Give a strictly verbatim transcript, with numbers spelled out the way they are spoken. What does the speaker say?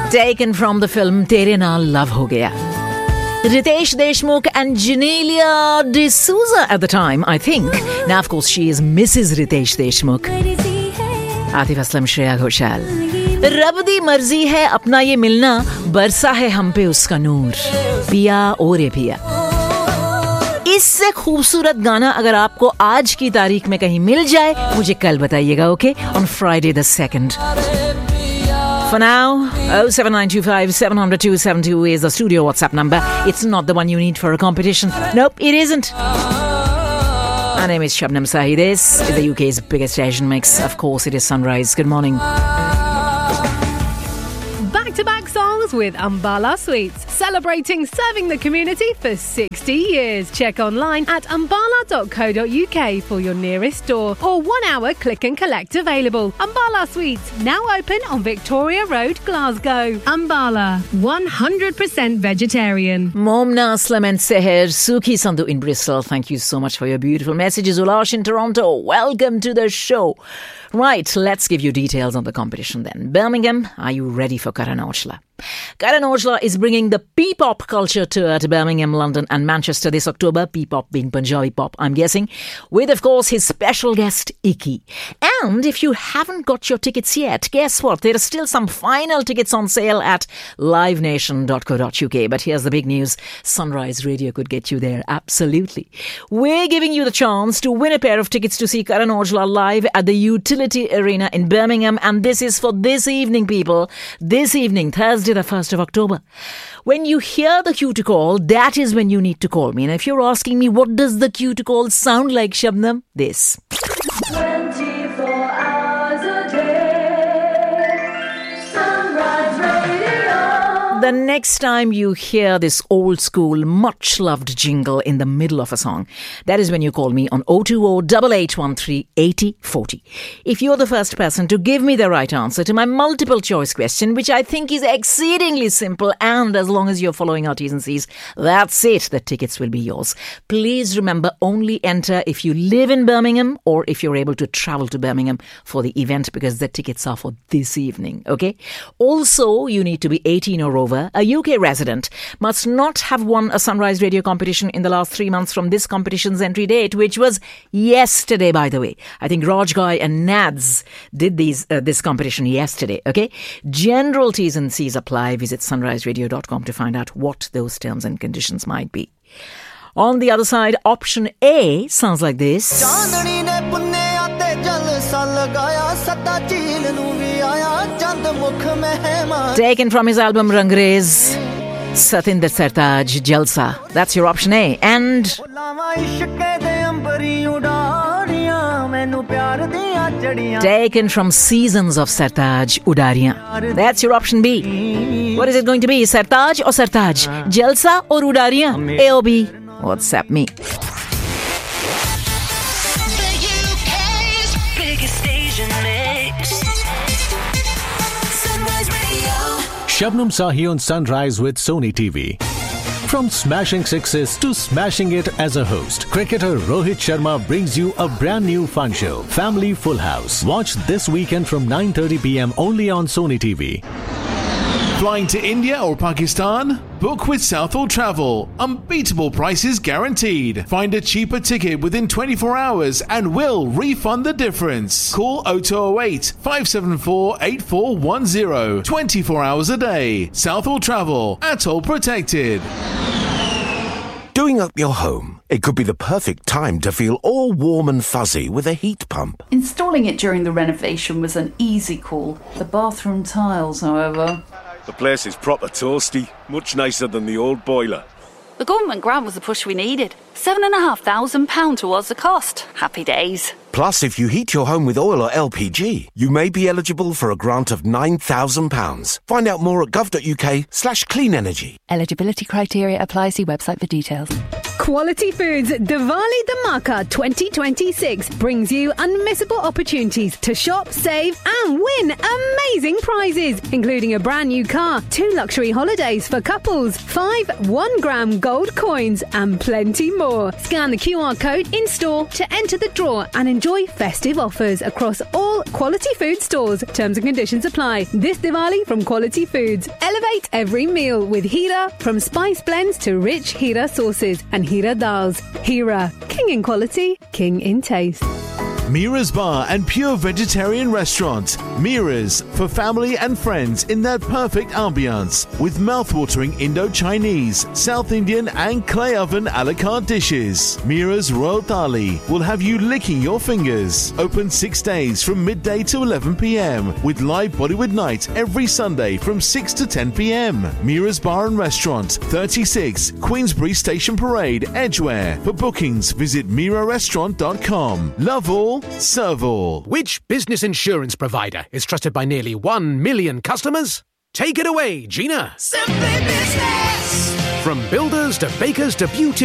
Taken from the film Tere Naal Love Ho Gaya. Ritesh Deshmukh and Genelia D'Souza at the time, I think. Now, of course, she is Missus Ritesh Deshmukh. Atif Aslam, Shreya Ghoshal. रब दी मर्जी है अपना ये मिलना, बरसा है हम पे उसका नूर, पिया और ये पिया. इससे खूबसूरत गाना अगर आपको आज की तारीख में कहीं मिल जाए, मुझे कल बताइएगा, okay? On Friday the second. For now, oh seven nine two five seven zero zero two seven two is the studio WhatsApp number. It's not the one you need for a competition. Nope, it isn't. My name is Shabnam Sahi. This is the U K's biggest Asian mix. Of course, it is Sunrise. Good morning. Back-to-back songs with Ambala Sweets, celebrating serving the community for sixty years. Check online at ambala dot co dot uk for your nearest store or one-hour click and collect available. Ambala Sweets, now open on Victoria Road, Glasgow. Ambala, one hundred percent vegetarian. Momna Aslam and Seher Suki Sandhu in Bristol. Thank you so much for your beautiful messages. Ulash in Toronto, welcome to the show. Right, let's give you details on the competition then. Birmingham, are you ready for Karan Aujla? Karan Aujla is bringing the P-pop culture tour to Birmingham, London and Manchester this October. P-pop being Punjabi pop, I'm guessing. With, of course, his special guest, Ikki. And if you haven't got your tickets yet, guess what? There are still some final tickets on sale at live nation dot co dot uk. But here's the big news. Sunrise Radio could get you there. Absolutely. We're giving you the chance to win a pair of tickets to see Karan Aujla live at the Utility Arena in Birmingham. And this is for this evening, people. This evening, Thursday, the first of October. When you hear the cue to call, that is when you need to call me. And if you're asking me, what does the cue to call sound like, Shabnam? This. twenty-four hours a day, Sunrise Radio. The next time you hear this old school, much loved jingle in the middle of a song, that is when you call me on oh two oh, eight eight one three, eight oh four oh. If you're the first person to give me the right answer to my multiple choice question, which I think is exceedingly simple, and as long as you're following our T's and C's, that's it. The tickets will be yours. Please remember, only enter if you live in Birmingham or if you're able to travel to Birmingham for the event, because the tickets are for this evening, okay? Also, you need to be eighteen or over. A U K resident must not have won a Sunrise Radio competition in the last three months from this competition's entry date, which was yesterday, by the way. I think Raj Guy and Nads did these uh, this competition yesterday, okay? General T's and C's apply. Visit sunrise radio dot com to find out what those terms and conditions might be. On the other side, option A sounds like this. Taken from his album Rangrez, Satinder Sartaaj, Jalsa. That's your option A. And taken from Seasons of Sartaaj, Udariyan. That's your option B. What is it going to be? Sartaaj or Sartaaj? Jalsa or Udariyan? A or B? WhatsApp me. Shabnam Sahi on Sunrise with Sony T V. From smashing sixes to smashing it as a host, cricketer Rohit Sharma brings you a brand new fun show, Family Full House. Watch this weekend from nine thirty p.m. only on Sony T V. Flying to India or Pakistan? Book with Southall Travel. Unbeatable prices guaranteed. Find a cheaper ticket within twenty-four hours and we'll refund the difference. Call oh two oh eight, five seven four, eight four one oh. twenty-four hours a day. Southall Travel. Atoll protected. Doing up your home? It could be the perfect time to feel all warm and fuzzy with a heat pump. Installing it during the renovation was an easy call. The bathroom tiles, however... The place is proper toasty, much nicer than the old boiler. The government grant was the push we needed. Seven and a half thousand pounds towards the cost. Happy days. Plus, if you heat your home with oil or L P G, you may be eligible for a grant of nine thousand pounds. Find out more at gov dot uk slash clean energy. Eligibility criteria apply. See website for details. Quality Foods Diwali Dhamaka twenty twenty-six brings you unmissable opportunities to shop, save and win amazing prizes, including a brand new car, two luxury holidays for couples, five one gram gold coins and plenty more. Scan the Q R code in store to enter the draw and enjoy festive offers across all Quality Food stores. Terms and conditions apply. This Diwali from Quality Foods. Elevate every meal with Hira, from spice blends to rich Hira sauces and Hira dals. Hira, king in quality, king in taste. Mira's Bar and Pure Vegetarian Restaurant. Mira's, for family and friends in that perfect ambience, with mouthwatering Indo-Chinese, South Indian and clay oven a la carte dishes. Mira's Royal Thali will have you licking your fingers. Open six days from midday to eleven p.m. with live Bollywood night every Sunday from six to ten p.m. Mira's Bar and Restaurant, thirty-six Queensbury Station Parade, Edgware. For bookings, visit mira restaurant dot com. Love all, serve all. Which business insurance provider is trusted by nearly one million customers? Take it away, Gina. Simply Business. From builders to bakers to beauty.